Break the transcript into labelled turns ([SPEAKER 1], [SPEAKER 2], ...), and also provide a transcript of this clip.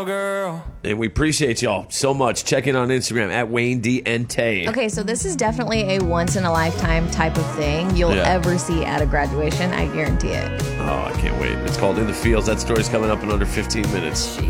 [SPEAKER 1] girl.
[SPEAKER 2] And we appreciate y'all so much. Check in on Instagram at Wayne DNT.
[SPEAKER 3] Okay, so this is definitely a once-in-a-lifetime type of thing you'll ever see at a graduation. I guarantee it.
[SPEAKER 2] Oh, I can't wait. It's called In the Fields. That story's coming up in under 15 minutes.